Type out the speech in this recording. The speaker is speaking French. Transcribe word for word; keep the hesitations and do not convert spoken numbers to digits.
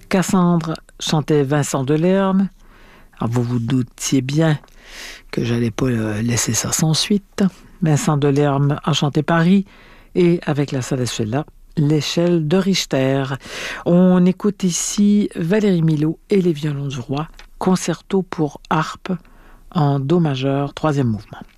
Cassandre chantait Vincent Delerme. Alors vous vous doutiez bien que j'allais pas laisser ça sans suite. Vincent Delerme a chanté Paris et avec la Salesfella, l'échelle de Richter. On écoute ici Valérie Milhaud et les violons du roi, concerto pour harpe en do majeur, troisième mouvement.